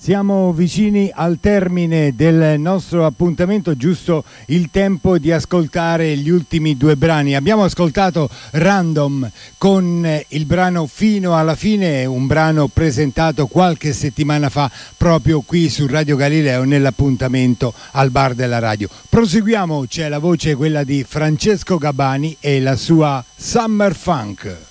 Siamo vicini al termine del nostro appuntamento, giusto il tempo di ascoltare gli ultimi due brani. Abbiamo ascoltato Random con il brano Fino alla fine, un brano presentato qualche settimana fa proprio qui su Radio Galileo nell'appuntamento al bar della radio. Proseguiamo, c'è la voce, quella di Francesco Gabbani e la sua Summer Funk.